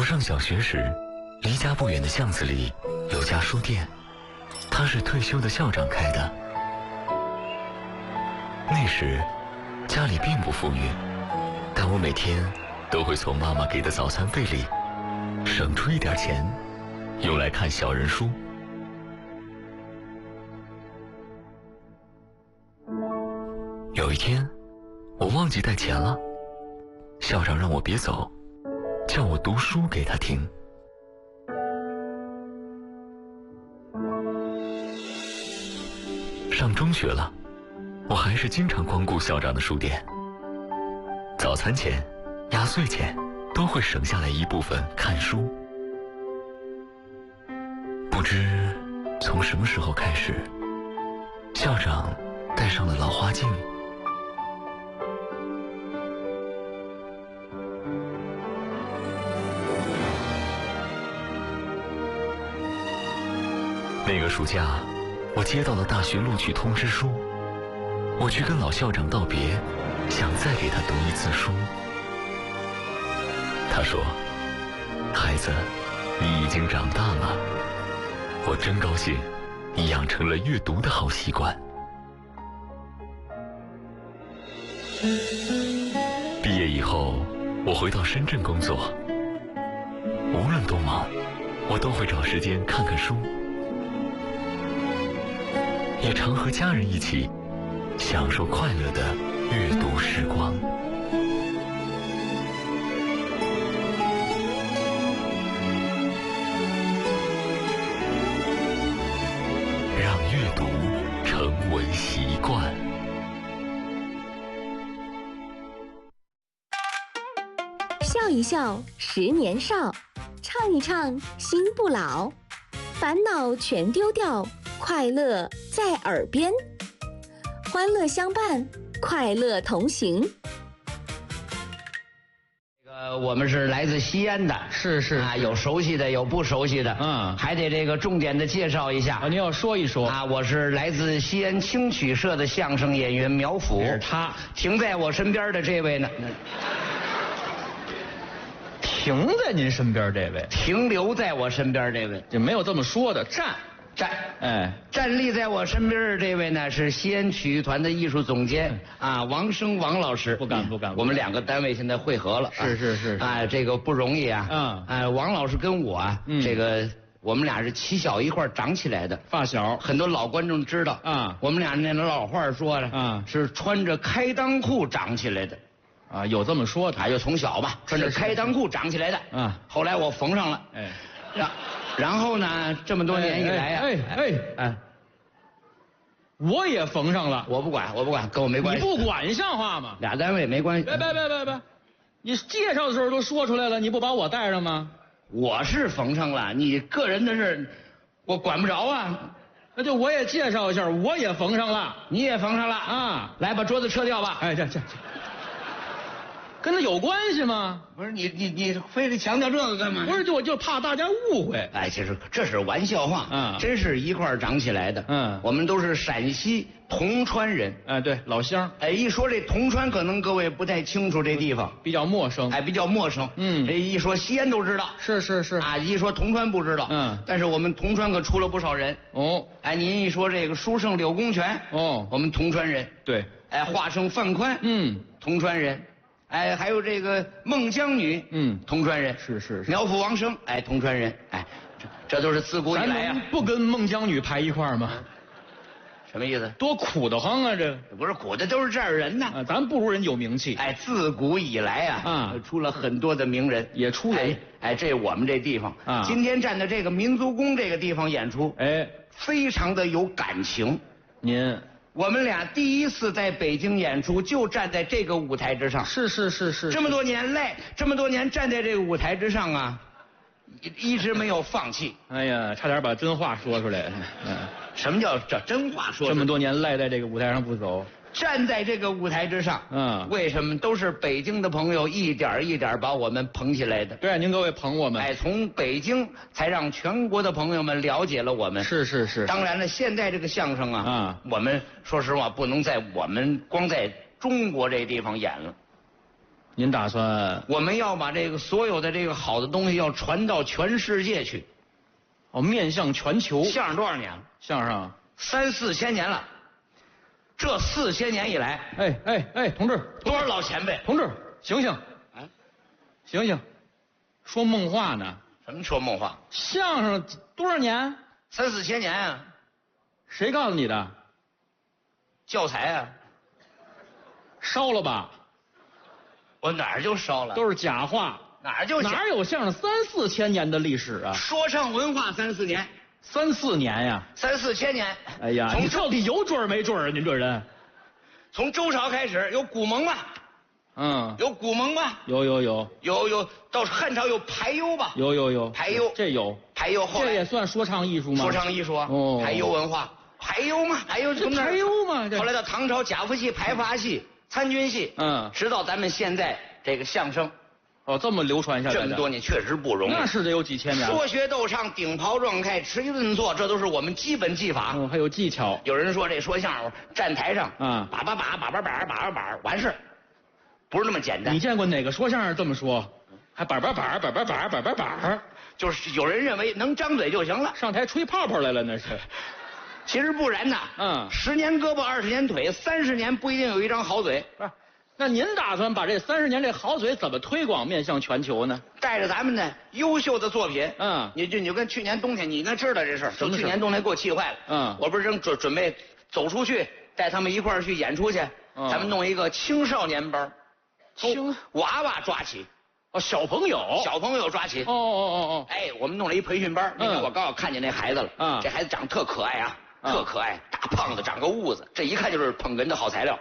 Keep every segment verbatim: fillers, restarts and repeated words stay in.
上小学时，离家不远的巷子里有家书店，它是退休的校长开的。那时家里并不富裕，但我每天都会从妈妈给的早餐费里省出一点钱，用来看小人书。有一天我忘记带钱了，校长让我别走，叫我读书给他听。上中学了，我还是经常光顾校长的书店。早餐钱、压岁钱都会省下来一部分看书。不知从什么时候开始，校长戴上了老花镜。那个暑假，我接到了大学录取通知书，我去跟老校长道别，想再给他读一次书。他说：“孩子，你已经长大了。”我真高兴，你养成了阅读的好习惯。毕业以后，我回到深圳工作，无论多忙，我都会找时间看看书。也常和家人一起享受快乐的阅读时光。让阅读成为习惯。 笑一笑，十年少；唱一唱，心不老。烦恼全丢掉，快乐在耳边，欢乐相伴，快乐同行。 这个我们是来自西安的， 是是啊，有熟悉的，有不熟悉的， 嗯， 还得这个重点的介绍一下。 啊，您要说一说啊，我是来自西安青曲社的相声演员苗阜。 是他停在我身边的这位呢， 停在您身边这位， 停留在我身边这位， 就没有这么说的，站站。 哎， 站立在我身边的这位呢，是西安曲艺团的艺术总监啊，王生王老师。 不敢不敢， 我们两个单位现在汇合了。 是是是， 啊，这个不容易啊。 嗯， 哎，王老师跟我啊， 嗯， 这个我们俩是起小一块儿长起来的， 发小。 很多老观众知道啊， 我们俩那老话说的啊， 是穿着开裆裤长起来的。 啊，有这么说的， 啊，就从小吧，穿着开裆裤长起来的。 啊， 后来我缝上了。 哎， 然然后呢，这么多年以来呀， 哎哎哎，我也缝上了。 我不管，我不管，跟我没关系。 你不管像话吗？ 俩单位没关系。 别别别别别，你介绍的时候都说出来了，你不把我带上吗？ 我是缝上了，你个人的事，我管不着啊。 那就我也介绍一下，我也缝上了。 你也缝上了啊？ 来，把桌子撤掉吧。 哎，这这。跟他有关系吗？ 不是你你你非得强调这个干嘛？ 不是，就我就怕大家误会。 哎，其实这是玩笑话， 嗯， 真是一块儿长起来的。 嗯， 我们都是陕西铜川人。 哎，对，老乡。 哎，一说这铜川，可能各位不太清楚这地方， 比较陌生。 哎，比较陌生。 嗯， 这一说西安都知道。 是是是。 啊，一说铜川不知道。 嗯， 但是我们铜川可出了不少人。 哦。 哎，您一说这个书圣柳公权。 哦。 我们铜川人。 对。 哎，华圣范宽。 嗯， 铜川人。哎，还有这个孟姜女， 嗯， 铜川人， 是是是， 苗阜王生，哎，铜川人，哎，这这都是自古以来呀、啊。 不跟孟姜女排一块儿吗？ 什么意思？ 多苦得慌啊！这不是苦的都是这儿人呐、 啊，咱不如人有名气。 哎，自古以来啊， 啊， 出了很多的名人， 也出人。 哎，哎这我们这地方啊， 今天站在这个民族宫这个地方演出， 哎， 非常的有感情。 您。 我们俩第一次在北京演出，就站在这个舞台之上。 是是是是。 这么多年来，这么多年站在这个舞台之上啊，一一直没有放弃。 哎呀，差点把真话说出来。 嗯，什么叫这真话说？ 这么多年赖在这个舞台上不走。 站在这个舞台之上， 嗯， 为什么都是北京的朋友一点一点把我们捧起来的？ 对，您各位捧我们， 哎，从北京才让全国的朋友们了解了我们。 是是是。 当然了，现在这个相声啊， 啊， 我们说实话不能在我们光在中国这地方演了， 您打算？ 我们要把这个所有的这个好的东西要传到全世界去。 哦，面向全球。 相声多少年了？ 相声三四千年了。这四千年以来， 哎哎哎，同志， 多少老前辈？ 同志，醒醒！ 啊， 醒醒！说梦话呢？ 什么说梦话？ 相声多少年？ 三四千年啊！ 谁告诉你的？ 教材啊！ 烧了吧？ 我哪儿就烧了？ 都是假话。 哪儿就哪儿有相声三四千年的历史啊？ 说唱文化三四年， 三四年呀， 三四千年。 哎呀，你到底有准没准啊？您这人， 从周朝开始有古蒙吧？ 嗯， 有古蒙吧？ 有有有有有，到汉朝有排忧吧？ 有有有排忧， 这有排忧，后来这也算说唱艺术吗？ 说唱艺术啊， 哦， 排忧文化，排忧嘛，排忧这排忧嘛。 后来到唐朝，甲夫戏、排阀戏、参军戏， 嗯， 直到咱们现在这个相声。 哦，这么流传下来， 这么多年确实不容易。 那是得有几千年。 说学逗唱、顶袍撞开、持一顿坐，这都是我们基本技法。 嗯，还有技巧。 有人说这说相声站台上， 啊， 把把把把把把把把把完事，不是那么简单。 你见过哪个说相声这么说？还把把把把把把把把把， 就是有人认为能张嘴就行了， 上台吹泡泡来了那是。 其实不然呐。 嗯， 十年胳膊二十年腿，三十年不一定有一张好嘴。 不是。那您打算把这三十年这好嘴怎么推广面向全球呢？ 带着咱们的优秀的作品， 嗯， 你就你就跟去年冬天，你应该知道这事儿，就去年冬天给我气坏了， 嗯， 我不是正准准备走出去，带他们一块儿去演出去， 嗯， 咱们弄一个青少年班， 青娃娃抓起， 哦，小朋友， 小朋友抓起， 哦哦哦哦， 哎，我们弄了一培训班，那天我刚好看见那孩子了， 嗯， 这孩子长得特可爱啊，特可爱，大胖子，长个痦子，这一看就是捧哏的好材料。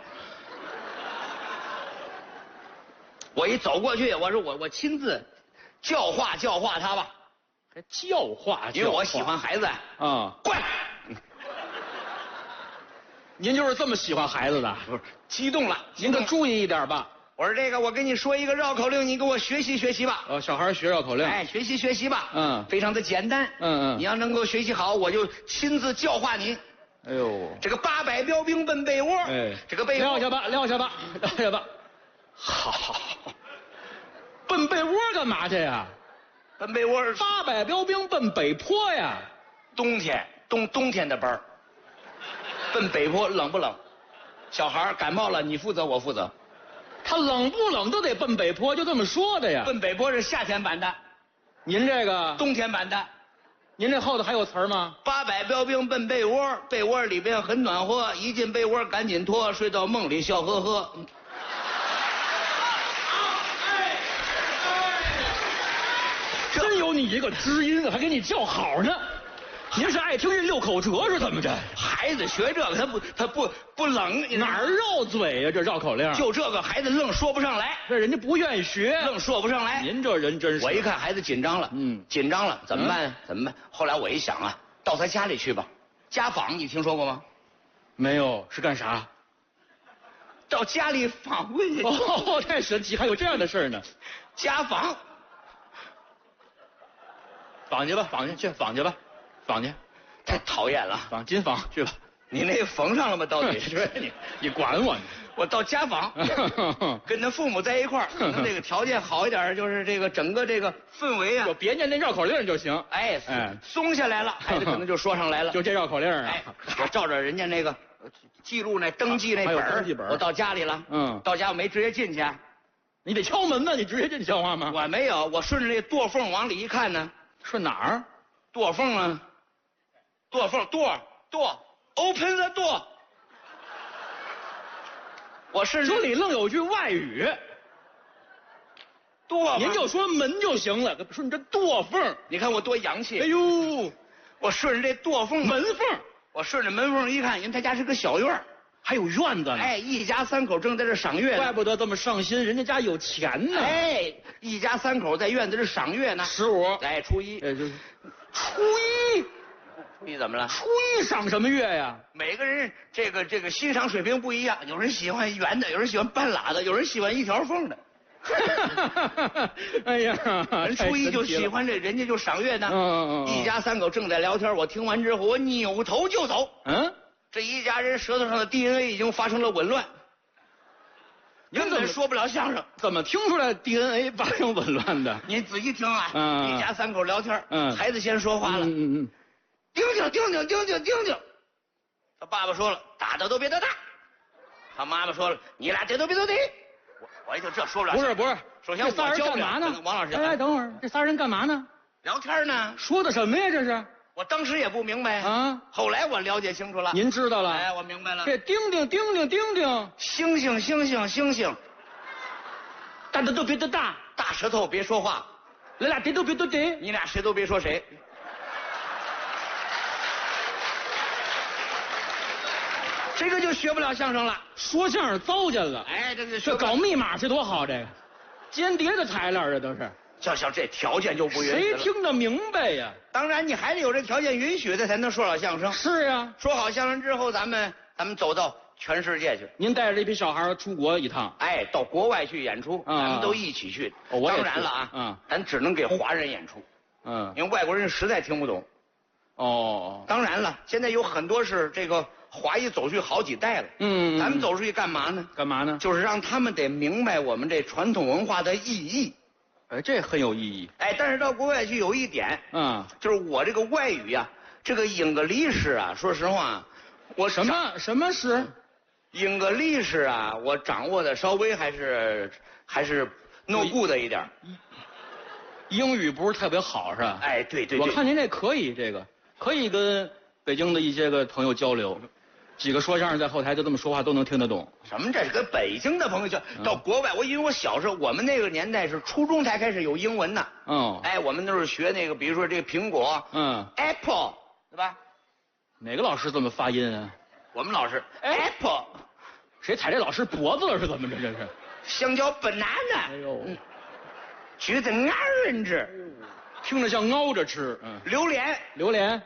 我一走过去，我说我我亲自教化教化他吧， 还教化， 因为我喜欢孩子啊， 乖。 您就是这么喜欢孩子的？ 不是，激动了， 您可注意一点吧。 我说这个，我跟你说一个绕口令，你给我学习学习吧。 哦，小孩学绕口令， 哎，学习学习吧。 嗯， 非常的简单。 嗯嗯， 你要能够学习好，我就亲自教化你。 哎呦， 这个八百标兵奔被窝。 哎， 这个被窝。 撂下吧，撂下吧，撂下吧。好，奔被窝干嘛去呀？ 奔被窝。 八百标兵奔北坡呀。 冬天，冬冬天的班儿。奔北坡冷不冷？小孩感冒了，你负责，我负责。 他冷不冷都得奔北坡，就这么说的呀。 奔北坡是夏天版的， 您这个冬天版的。 您这后头还有词儿吗？ 八百标兵奔被窝，被窝里边很暖和，一进被窝赶紧脱，睡到梦里笑呵呵。 真有你一个知音，还给你叫好呢。您是爱听人六口折是怎么着？ 孩子学这个他不他不不冷， 哪儿绕嘴呀？这绕口令就这个孩子愣说不上来， 这人家不愿意学， 愣说不上来。 您这人真是。 我一看孩子紧张了， 嗯， 紧张了，怎么办？怎么办？后来我一想啊，到他家里去吧。家访你听说过吗？ 没有，是干啥？ 到家里访问去。 哦，太神奇，还有这样的事儿呢。 家访， 访去吧，访去，去访去吧。访去， 太讨厌了。 访金访去吧。 你那缝上了吗？到底是你你管我呢？ 我到家访，跟他父母在一块儿，可能这个条件好一点，就是这个整个这个氛围啊， 就别念那绕口令就行。 哎哎， 松下来了，孩子可能就说上来了。 就这绕口令啊， 哎，我照着人家那个记录那登记那本儿， 登记本， 我到家里了。 嗯， 到家我没直接进去， 你得敲门呢，你直接进去消化吗？ 我没有，我顺着那垛缝往里一看呢。 顺哪儿？ 垛缝啊。垛缝垛垛 ，open the door。我是这里愣有句外语， 垛， 您就说门就行了，顺着垛缝。 你看我多洋气！ 哎呦， 我顺着这垛缝门缝， 我顺着门缝一看，因为他家是个小院儿， 还有院子呢。 哎，一家三口正在这赏月呢。 怪不得这么上心，人家家有钱呢。 哎，一家三口在院子这赏月呢。 十五， 哎，初一， 哎，就是初一。 初一怎么了？ 初一赏什么月呀？ 每个人这个这个欣赏水平不一样，有人喜欢圆的，有人喜欢半拉的，有人喜欢一条缝的。 哎呀， 人初一就喜欢这，人家就赏月呢。 嗯嗯嗯。 一家三口正在聊天，我听完之后，我扭头就走。 嗯。 这一家人舌头上的 D N A 已经发生了紊乱。 您怎么根本说不了相声。 怎么听出来 D N A 发生紊乱的？ 您仔细听啊， 嗯一家三口聊天， 嗯孩子先说话了， 嗯嗯嗯， 丁丁丁丁丁丁丁丁，他爸爸说了，打的都别得打，他妈妈说了，你俩这都别得得。我我一听这说不了， 不是不是， 首先这仨人我教不了干嘛呢？ 王老师， 哎，等会儿，这仨人干嘛呢？ 聊天呢， 说的什么呀？这是我当时也不明白啊， 后来我了解清楚了。 您知道了？ 哎，我明白了。 这丁丁丁丁丁丁， 星星星星星星， 大的都别得大， 大舌头别说话， 来俩得都别得得。 你俩谁都别说谁。这个就学不了相声了。 说相声糟践了。 哎，这个这搞密码是多好，这个间谍的材料，这都是。 像像这条件就不允许谁了。 听得明白呀？ 当然，你还得有这条件允许的，才能说好相声。 是呀， 说好相声之后，咱们咱们走到全世界去。 您带着这批小孩出国一趟， 哎，到国外去演出， 啊咱们都一起去。 哦我也去当然了啊， 嗯咱只能给华人演出， 嗯， 因为外国人实在听不懂。 哦， 当然了，现在有很多是这个华裔走出去好几代了。 嗯， 咱们走出去干嘛呢？ 干嘛呢？ 就是让他们得明白我们这传统文化的意义。 哎，这很有意义。 哎，但是到国外去有一点， 嗯， 就是我这个外语呀、这个英格历史啊，说实话，我什么什么是？ 英格历史啊，我掌握的稍微还是还是 no good 一点。 英语不是特别好是吧？ 哎，对对对， 我看您这可以，这个可以跟北京的一些个朋友交流，几个说相声在后台就这么说话都能听得懂。 什么这是跟北京的朋友叫到国外，我因为我小时候我们那个年代是初中才开始有英文呢。 嗯， 哎，我们都是学那个，比如说这个苹果， 嗯， ，apple， 对吧？ 哪个老师这么发音啊？ 我们老师哎 apple， 谁踩这老师脖子了是怎么着？这是？ 香蕉 banana， 哎呦， 嗯橘子 orange， 听着像熬着吃。嗯， 榴莲榴莲，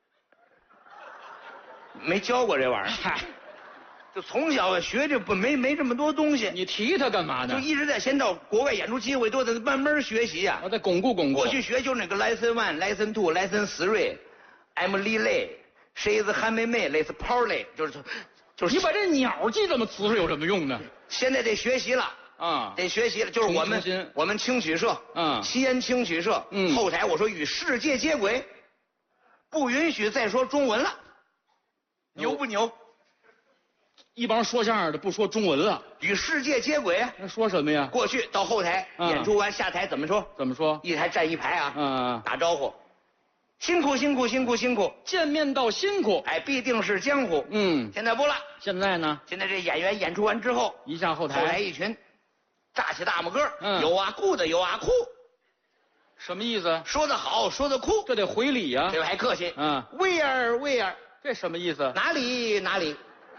没教过这玩意儿， 嗨， 就从小学这不没没这么多东西， 你提它干嘛呢？ 就一直在先到国外演出机会，都得慢慢学习呀、 我再巩固巩固。 过去学就是那个 lesson one、lesson two、lesson three，I'm Lily，she is 韩梅梅，let's party，就是就是。 你把这鸟记这么瓷实有什么用呢？ 现在得学习了。 啊， 得学习了，就是我们重新我们青曲社， 嗯西安青曲社， 嗯后台我说与世界接轨，不允许再说中文了，牛不牛？ 一帮说相声的不说中文了， 与世界接轨， 那说什么呀？ 过去到后台、 嗯演出完下台怎么说？ 怎么说？ 一台站一排啊， 嗯， 打招呼，辛苦辛苦辛苦辛苦， 见面道辛苦。 哎，必定是江湖。 嗯， 现在不了， 现在呢， 现在这演员演出完之后， 一下后后台台， 一群，炸起大拇哥， 嗯有啊哭的有啊哭， 什么意思？ 说的好说的哭， 这得回礼呀。 这还客气。 嗯， ，where where 这什么意思？ 哪里哪里，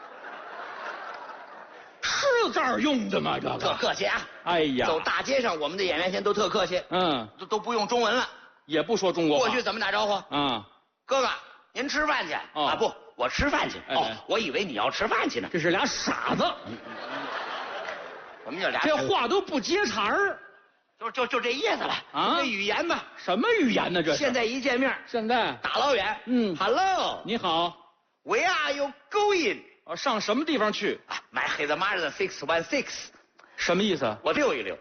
是这儿用的吗？这特个？ 客气啊！ 哎呀， 走大街上，我们的演员现在都特客气， 嗯， 都都不用中文了。 也不说中国话。 过去怎么打招呼？ 啊， 哥哥，您吃饭去？ 哦啊不，我吃饭去。 哎哦，我以为你要吃饭去呢。 这是俩傻子， 我们就俩这话都不接茬儿。 就就就这意思了啊这语言吧。 什么语言呢？这是现在一见面， 现在， 大老远， 嗯 ，Hello， 你好， Where are you going？ 哦，上什么地方去？ 啊，买黑的马的 six one six， 什么意思我溜一溜。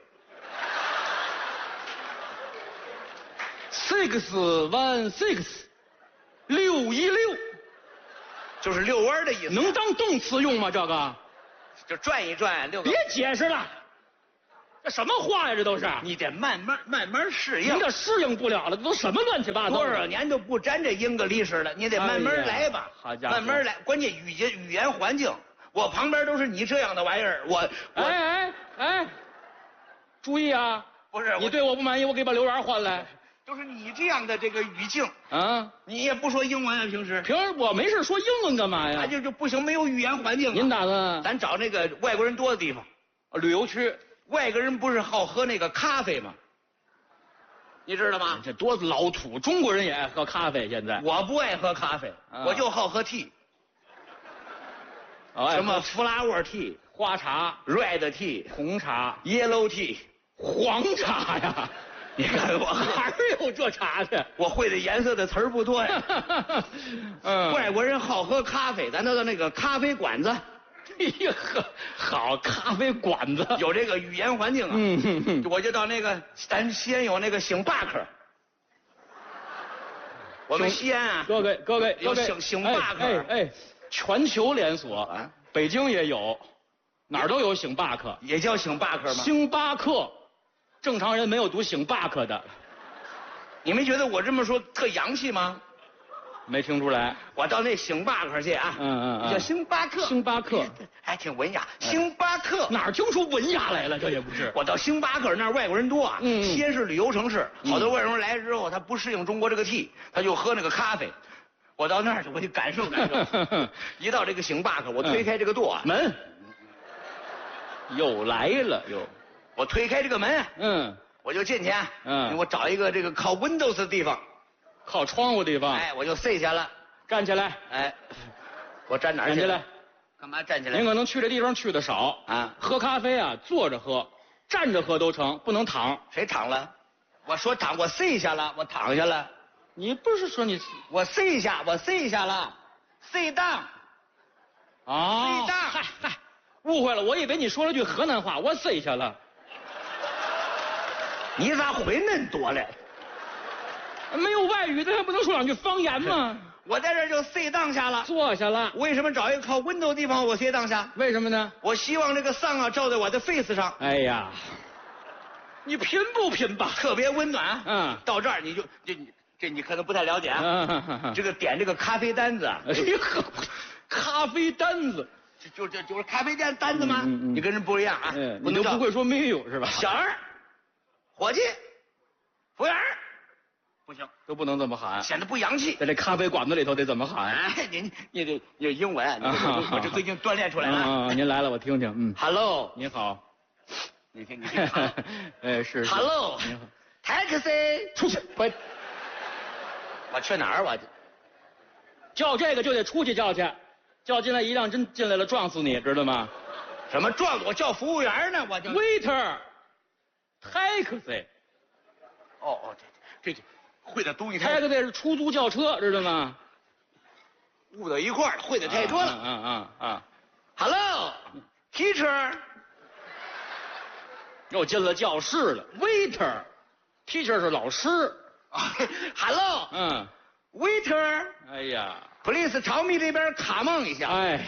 ？Six one six，六一六， 就是遛弯的意思， 能当动词用吗？这个就转一转，遛个别。解释了，这什么话呀？这都是， 你得慢慢慢慢适应你。这适应不了了，这都什么乱七八糟的？ 多少年都不沾这英格历史了，你得慢慢来吧。 哎呀好家伙慢慢来，关键语言语言环境，我旁边都是你这样的玩意儿，我我、 哎哎哎，注意啊！ 不是我你对我不满意，我给把刘源换来。 就是你这样的这个语境， 啊， 你也不说英文啊，平时平时我没事说英文干嘛他呀？ 就就不行，没有语言环境啊。 您打算咱找那个外国人多的地方， 旅游区？ 外国人不是好喝那个咖啡吗？你知道吗？ 这多老土，中国人也爱喝咖啡。现在我不爱喝咖啡， 啊我就好喝 tea，、 哦爱喝什么 flower tea、 花茶、 red tea、 红茶、 yellow tea。 黄茶呀？ 你看我哪儿有这茶去？ 我会的颜色的词儿不多呀。 嗯， 外国人好喝咖啡，咱都到那个咖啡馆子， 呀呵，好咖啡馆子， 有这个语言环境啊。 嗯哼哼， 我就到那个咱西安有那个星巴克，我们西安啊， 各位各位各位， 有星星巴克， 哎哎，全球连锁啊， 北京也有，哪儿都有星巴克， 也叫星巴克吗？ 星巴克，正常人没有读星巴克的， 你没觉得我这么说特洋气吗？ 没听出来？ 我到那星巴克去啊， 嗯嗯嗯， 叫星巴克， 星巴克还挺文雅。星巴克哪儿听出文雅来了？这也不是。 我到星巴克那儿外国人多啊， 嗯西安是旅游城市，好多外国人来之后他不适应中国这个 tea， 他就喝那个咖啡。我到那儿去，我就感受感受。一到这个星巴克，我推开这个舵啊， 门又来了又， 我推开这个门， 嗯， 我就进去， 嗯我找一个这个靠 Windows 的地方， 靠窗户地方， 哎，我就睡下了， 站起来， 哎，我站哪儿去了？ 站起来。 干嘛站起来？ 您可能去这地方去的少啊， 喝咖啡啊，坐着喝，站着喝都成，不能躺。 谁躺了？我说躺，我睡下了，我躺下了。 你不是说你我睡下，我睡下了，sit down。 啊？ 睡大嗨嗨，误会了，我以为你说了句河南话，我睡下了。 你咋会恁多嘞？ 没有外语，咱还不能说两句方言吗？ 我在这儿就 sit down 下了。 坐下了， 为什么找一个靠 window 的地方我 sit down 下？ 为什么呢？ 我希望这个 sun 啊照在我的 face 上， 哎呀，你拼不拼吧？ 特别温暖。 嗯到这儿你就这你这你可能不太了解啊。 嗯， 这个点这个咖啡单子啊， 哎呀，咖啡单子， 就就就是咖啡店单子吗？ 嗯嗯嗯你跟人不一样啊， 嗯， 不能叫你都不会说没有是吧？ 小二、伙计、服务员儿，不行， 都不能这么喊， 显得不洋气。 在这咖啡馆子里头得怎么喊？ 哎，你你这你英文，你啊我我这最近锻炼出来了。 啊，您来了，我听听。嗯 Hello， 您好。 你听你听。 哎，是。是 Hello， 您好。 taxi， 出去！快， 我去哪儿？我叫这个就得出去叫去，叫进来一辆真进来了撞死你，知道吗什么撞？我叫服务员呢，我就。 ？Waiter，taxi，taxi 哦哦，这这这会的东西太是出租轿车，知道吗？ 捂到一块儿，会的太多了。 啊啊啊！ Hello，teacher， 又进了教室了。Waiter，teacher 是老师。 Hello， 嗯， waiter， 哎呀， police 朝密这边卡梦一下。 哎，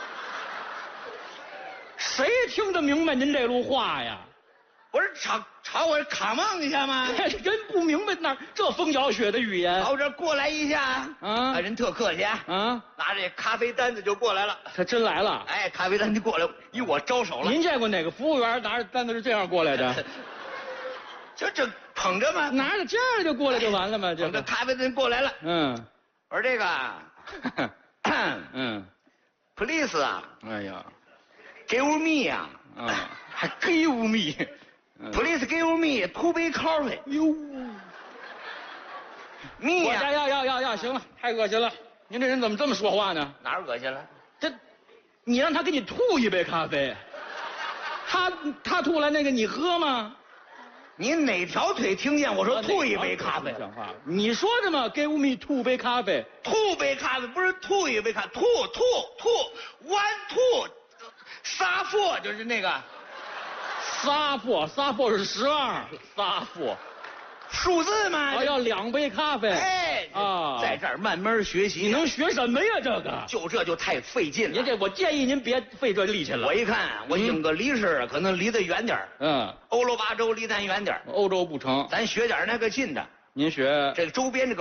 谁听得明白您这路话呀？ 不是朝朝我卡梦一下吗？ 人不明白那这风搅雪的语言朝这过来一下。 啊人特客气， 啊！ 拿这咖啡单子就过来了。 他真来了。 哎，咖啡单就过来，与我招手了。 您见过哪个服务员拿着单子是这样过来的？ 就这捧着嘛， 拿着这样就过来就完了吗？这个， 捧着咖啡单过来了。 嗯我说这个嗯， ，police 啊哎呀， ，give me 啊， 啊， 还 give me。Please give me two 杯 coffee。 哟， me 我呀， 要要要要要，行了，太恶心了！您这人怎么这么说话呢？ 哪儿恶心了？ 这，你让他给你吐一杯咖啡，他他吐了那个你喝吗？ 你哪条腿听见我说吐一杯咖啡？ 讲话，你说的嘛，give me 吐杯咖啡， 吐杯咖啡不是吐一杯咖，吐吐吐 one two，仨 four 就是那个仨破仨破是十二，仨破， 数字嘛。 啊，要两杯咖啡， 哎啊， 在这儿慢慢学习。 你能学什么呀？这个， 就这就太费劲了。 您这我建议您别费这力气了。 我一看，我应个离市可能离得远点儿， 嗯， 欧罗巴州离咱远点儿， 欧洲不成， 咱学点那个近的。 您学这个周边这个